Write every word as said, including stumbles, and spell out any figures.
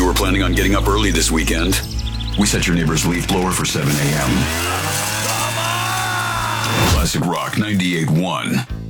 you were planning on getting up early this weekend, we set your neighbor's leaf blower for seven a.m. Classic Rock ninety-eight point one.